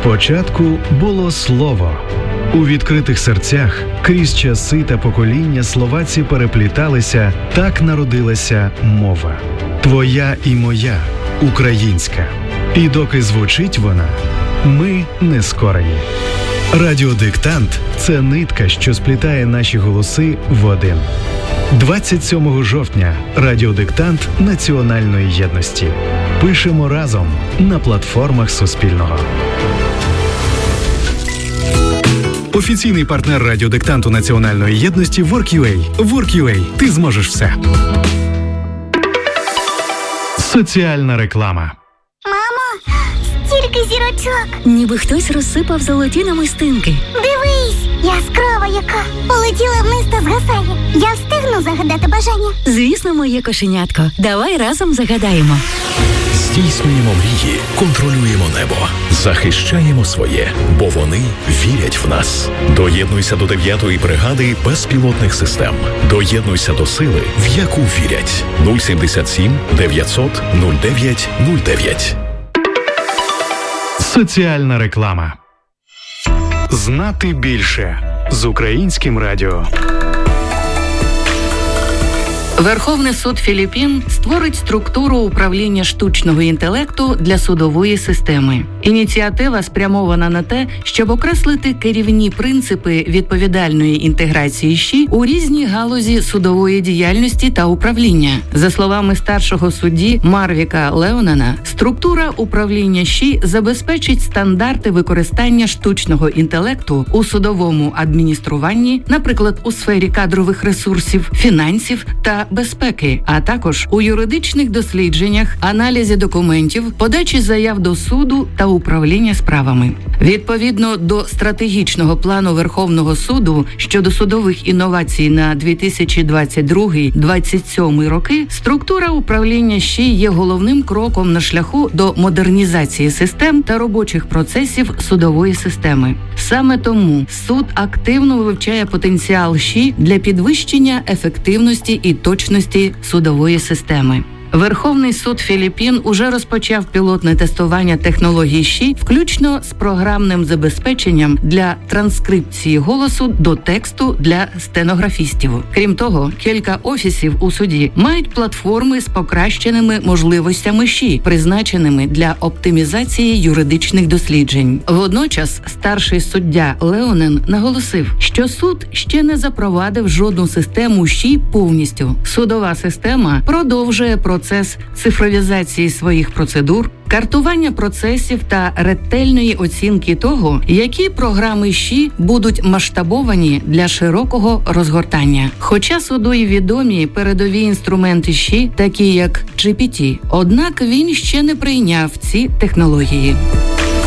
Спочатку було слово. У відкритих серцях крізь часи та покоління словаці перепліталися, так народилася мова. Твоя і моя, українська. І доки звучить вона, ми не скорені. Радіодиктант – це нитка, що сплітає наші голоси в один. 27 жовтня – радіодиктант національної єдності. Пишемо разом на платформах Суспільного. Офіційний партнер радіодиктанту національної єдності Work.ua. Work.ua. Ти зможеш все. Соціальна реклама. Мамо, стільки зірочок. Ніби хтось розсипав золоті намистинки. Дивись, яскрава яка. Полетіла вниз та згасає. Я встигну загадати бажання? Звісно, моє кошенятко. Давай разом загадаємо. Здійснюємо мрії, контролюємо небо, захищаємо своє, бо вони вірять в нас. Доєднуйся до 9-ї бригади безпілотних систем. Доєднуйся до сили, в яку вірять. 077 900 09 09. Соціальна реклама. Знати більше з Українським радіо. Верховний суд Філіппін створить структуру управління штучного інтелекту для судової системи. Ініціатива спрямована на те, щоб окреслити керівні принципи відповідальної інтеграції ЩІ у різні галузі судової діяльності та управління. За словами старшого судді Марвіка Леонена, структура управління ЩІ забезпечить стандарти використання штучного інтелекту у судовому адмініструванні, наприклад, у сфері кадрових ресурсів, фінансів та безпеки, а також у юридичних дослідженнях, аналізі документів, подачі заяв до суду та управління справами. Відповідно до стратегічного плану Верховного суду щодо судових інновацій на 2022-2027 роки, структура управління ЩІ є головним кроком на шляху до модернізації систем та робочих процесів судової системи. Саме тому суд активно вивчає потенціал ЩІ для підвищення ефективності і точності судової системи. Верховний суд Філіппін уже розпочав пілотне тестування технологій ЩІ, включно з програмним забезпеченням для транскрипції голосу до тексту для стенографістів. Крім того, кілька офісів у суді мають платформи з покращеними можливостями ЩІ, призначеними для оптимізації юридичних досліджень. Водночас, старший суддя Леонен наголосив, що суд ще не запровадив жодну систему ЩІ повністю. Судова система продовжує процес цифровізації своїх процедур, картування процесів та ретельної оцінки того, які програми ЩІ будуть масштабовані для широкого розгортання. Хоча суду й відомі передові інструменти ЩІ, такі як GPT, однак він ще не прийняв ці технології.